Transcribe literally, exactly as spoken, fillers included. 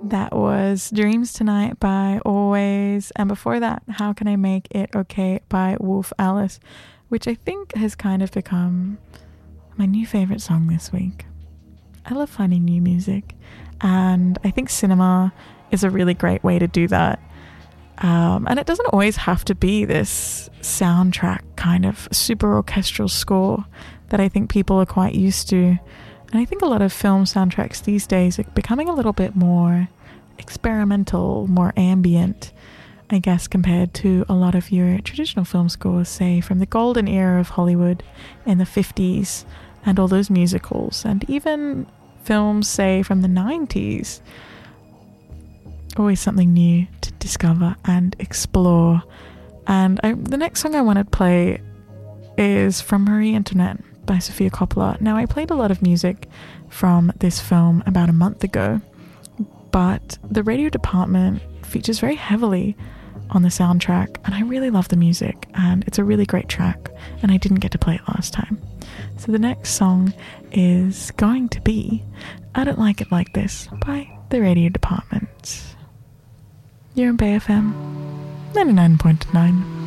That was Dreams Tonight by Always, and before that, How Can I Make It Okay by Wolf Alice, which I think has kind of become my new favourite song this week. I love finding new music, and I think cinema is a really great way to do that. Um, and it doesn't always have to be this soundtrack kind of super orchestral score that I think people are quite used to. And I think a lot of film soundtracks these days are becoming a little bit more experimental, more ambient, I guess, compared to a lot of your traditional film scores, say, from the golden era of Hollywood in the fifties and all those musicals, and even films, say, from the nineties. Always something new to discover and explore. And I, the next song I want to play is from Marie Antoinette by Sofia Coppola. Now, I played a lot of music from this film about a month ago, but the radio department features very heavily on the soundtrack, and I really love the music, and it's a really great track, and I didn't get to play it last time. So the next song is going to be I Don't Like It Like This by the radio department. You're in Bay F M ninety-nine point nine.